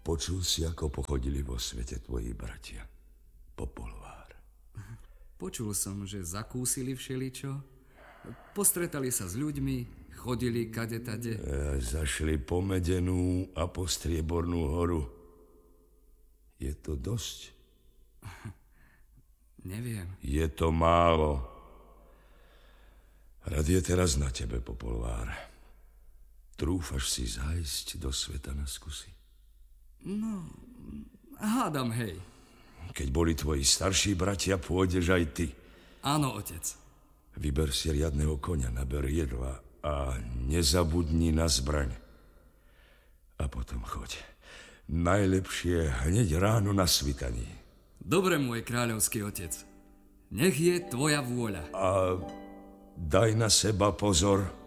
Počul si, ako pochodili vo svete tvoji bratia, Popolvár? Počul som, že zakúsili všeličo, postretali sa s ľuďmi, chodili kade-tade. Zašli po Medenú a po Striebornú horu. Je to dosť? Neviem. Je to málo. Rad je teraz na tebe, Popolvár. Trúfaš si zájsť do sveta na skúsi? No, hádam, hej. Keď boli tvoji starší bratia, pôjdeš aj ty. Áno, otec. Vyber si riadneho koňa, naber jedla a nezabudni na zbraň. A potom choď. Najlepšie hneď ráno na svitaní. Dobre, môj kráľovský otec. Nech je tvoja vôľa. A daj na seba pozor.